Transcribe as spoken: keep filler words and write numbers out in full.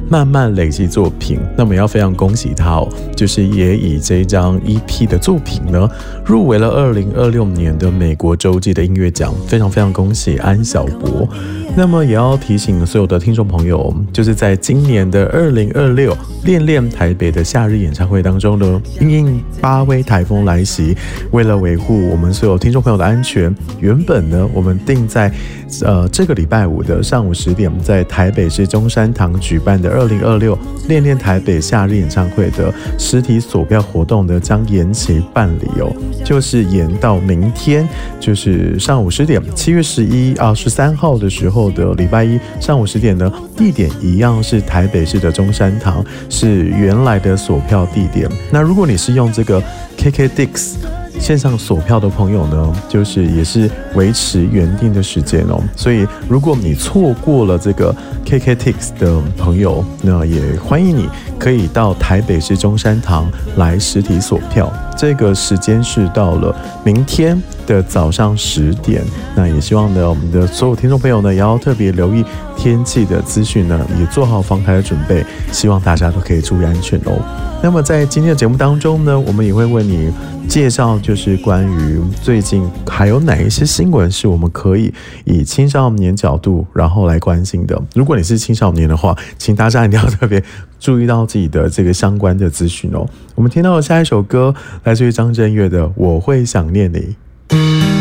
慢慢累积作品。那么也要非常恭喜他哦，就是也以这一张 E P 的作品呢，入围了二零二六年的美国洲际的音乐奖，非常非常恭喜安小博。那么也要提醒所有的听众朋友，就是在今年的二零二六恋恋台北的夏日演唱会当中呢，因应八威台风来袭，为了维护我们所有听众朋友的安全，原本呢我们定在呃这个礼拜五的上午十点，在台北市中山堂举办的二零二六恋恋台北夏日演唱会的实体索票活动呢，将延期办理哦，就是延到明天，就是上午十点，七月十一啊十三号的时候的礼拜一上午十点呢，地点一样是台北市的中山堂，是原来的索票地点。那如果你是用这个 K K D I X 线上索票的朋友呢，就是也是维持原定的时间哦。所以如果你错过了这个 K K D I X 的朋友，那也欢迎你可以到台北市中山堂来实体索票。这个时间是到了明天的早上十点。那也希望呢，我们的所有听众朋友呢，也要特别留意天气的资讯呢，也做好防台的准备。希望大家都可以注意安全哦。那么在今天的节目当中呢，我们也会为你介绍，就是关于最近还有哪一些新闻是我们可以以青少年角度然后来关心的。如果你是青少年的话，请大家一定要特别注意到自己的这个相关的资讯哦。我们听到的下一首歌来自于张震岳的《我会想念你》。